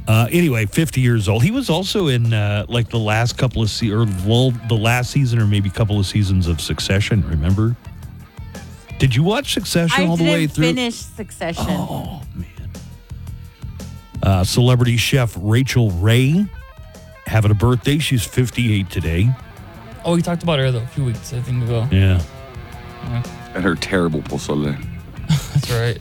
Anyway, 50 years old. He was also in like the last couple of the last season or maybe couple of seasons of Succession, remember? Did you watch Succession all the way through? I didn't finish Succession. Oh, man. Celebrity chef Rachel Ray having a birthday. She's 58 today. Oh, we talked about her, though, a few weeks, I think, ago. Yeah. And her terrible pozole. That's right.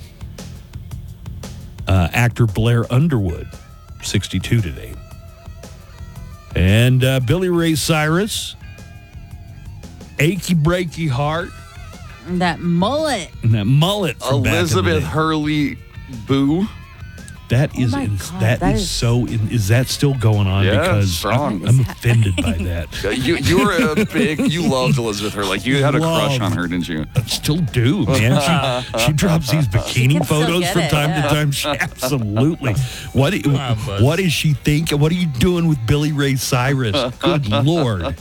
Actor Blair Underwood, 62 today. And Billy Ray Cyrus, Achy Breaky Heart. That mullet. And that mullet from Elizabeth back in the day. Hurley Boo. That is my God, that is so. Is that still going on? Yeah, Because strong. I'm offended by that. You were you loved Elizabeth Hurley. Like, you had a crush on her, didn't you? I still do, man. She drops these bikini can still photos get from it, time yeah. to time. Absolutely. What is she thinking? What are you doing with Billy Ray Cyrus? Good Lord.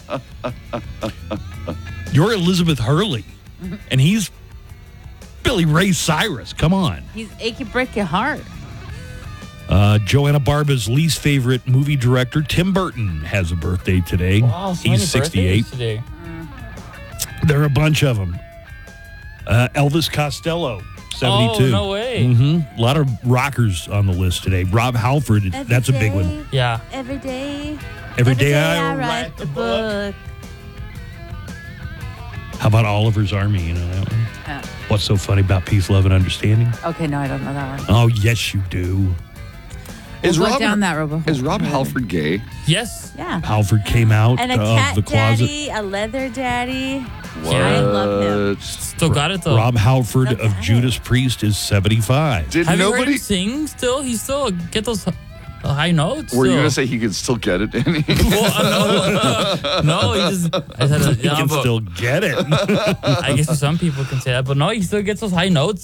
You're Elizabeth Hurley, and he's Billy Ray Cyrus. Come on. He's Achy Breaky Heart. Joanna Barba's least favorite movie director, Tim Burton, has a birthday today. Wow, so many He's 68. birthdays today. There are a bunch of them. Elvis Costello, 72. Oh, no way. A lot of rockers on the list today. Rob Halford, that's a big one. Yeah. Every day. Every day I I write the book. How about Oliver's Army? You know that one? What's so funny about peace, love, and understanding? Okay, no, I don't know that one. Oh, yes, you do. Is We'll go down that road before. Is Rob Halford gay? Yes. Yeah. Halford came out And a of cat the closet. daddy, a leather daddy. What? I love him. Still got it, though. Rob Halford Still of got it. Judas Priest is 75. Did Have you heard nobody? him sing still? He still get those high notes. Were you still. going to say he could still get it? Well, no, he just. I said, You can still get it. I guess some people can say that, but no, he still gets those high notes.